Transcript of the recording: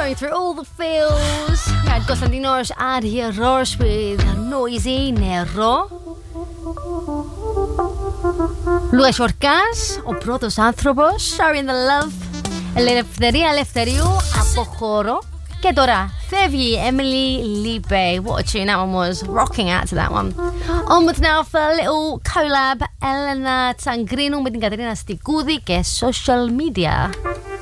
going through all the feels. We had Konstantinos Argyros with Noisy Νερό. Λούκας Ορκάς, ο πρώτος άνθρωπος, Sharing the Love. Ελευθερία Ελευθερίου, από χώρο. Και τώρα φεύγει Emily Lipe. What a tune, that one was rocking out to that one. Onwards now for a little collab. Έλενα Τσαγκρίνου με την Κατερίνα Στικούδη και Social Media.